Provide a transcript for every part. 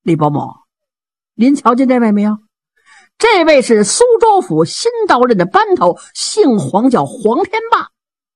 李伯母，您瞧见这位没有？这位是苏州府新到任的班头，姓黄，叫黄天霸。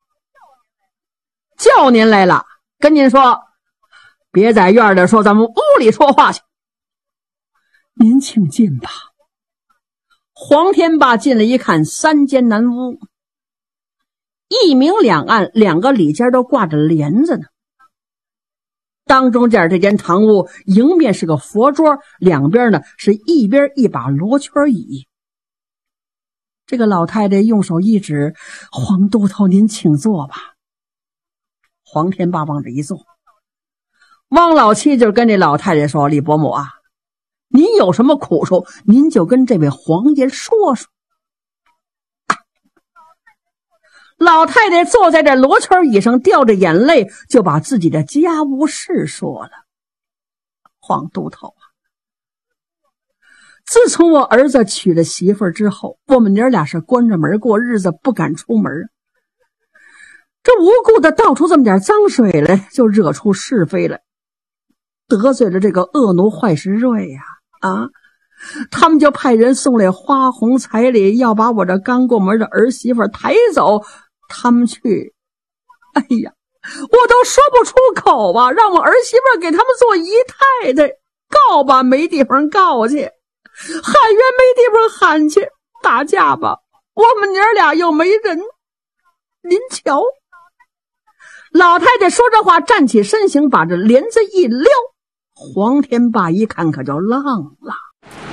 叫您来了，跟您说，别在院里说，咱们屋里说话去。您请进吧。黄天霸进来一看，三间南屋，一明两暗，两个里间都挂着帘子呢。当中间这间堂屋，迎面是个佛桌，两边呢是一边一把罗圈椅。这个老太太用手一指，黄都头，您请坐吧。黄天霸往这一坐，汪老七就跟这老太太说，李伯母啊，您有什么苦处，您就跟这位黄爷说说。老太太坐在这罗圈椅上，掉着眼泪，就把自己的家务事说了。黄都头啊，自从我儿子娶了媳妇之后，我们娘俩是关着门过日子，不敢出门。这无故的倒出这么点脏水来，就惹出是非来，得罪了这个恶奴坏石瑞呀！他们就派人送来花红彩礼，要把我这刚过门的儿媳妇抬走。他们去，哎呀，我都说不出口啊！让我儿媳妇给他们做姨太太，告吧没地方告去，喊冤没地方喊去，打架吧我们娘俩又没人。您瞧，老太太说这话，站起身形，把这帘子一撩。黄天霸一看可就愣了。